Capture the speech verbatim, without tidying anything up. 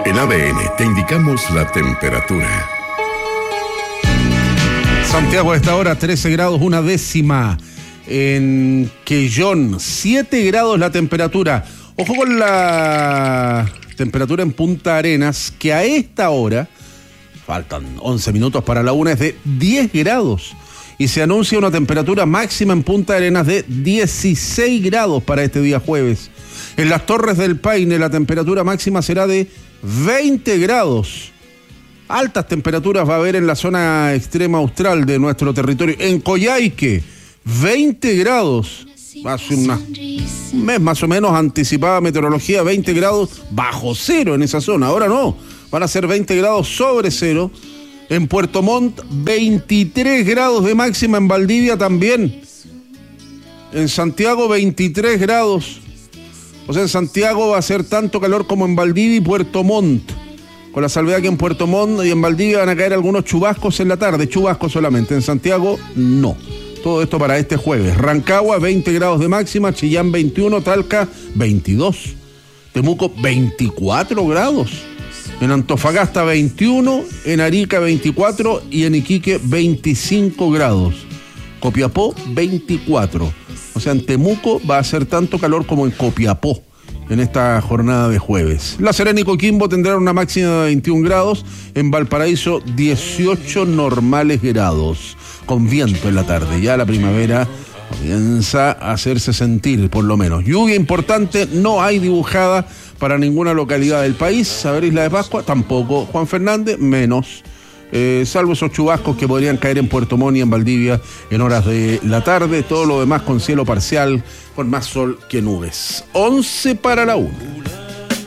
En A D N te indicamos la temperatura. Santiago a esta hora, trece grados, una décima. En Quellón, siete grados la temperatura. Ojo con la temperatura en Punta Arenas, que a esta hora, faltan once minutos para la una, es de diez grados. Y se anuncia una temperatura máxima en Punta Arenas de dieciséis grados para este día jueves. En las Torres del Paine la temperatura máxima será de veinte grados. Altas temperaturas va a haber en la zona extrema austral de nuestro territorio. En Coyhaique, veinte grados. Hace una, un mes más o menos anticipaba meteorología, veinte grados bajo cero en esa zona. Ahora no, van a ser veinte grados sobre cero. En Puerto Montt, veintitrés grados de máxima. En Valdivia también. En Santiago, veintitrés grados. O sea, en Santiago va a ser tanto calor como en Valdivia y Puerto Montt. Con la salvedad que en Puerto Montt y en Valdivia van a caer algunos chubascos en la tarde. Chubascos solamente. En Santiago, no. Todo esto para este jueves. Rancagua, veinte grados de máxima. Chillán, veintiuno. Talca, veintidós. Temuco, veinticuatro grados. En Antofagasta, veintiuno. En Arica, veinticuatro. Y en Iquique, veinticinco grados. Copiapó, veinticuatro. O sea, en Temuco va a ser tanto calor como en Copiapó en esta jornada de jueves. La Serena y Coquimbo tendrán una máxima de veintiún grados. En Valparaíso, dieciocho normales grados. Con viento en la tarde. Ya la primavera comienza a hacerse sentir, por lo menos. Lluvia importante no hay dibujada para ninguna localidad del país. Saber Isla de Pascua, tampoco. Juan Fernández, menos. Eh, salvo esos chubascos que podrían caer en Puerto Montt y en Valdivia en horas de la tarde. Todo lo demás con cielo parcial, con más sol que nubes. once para la una.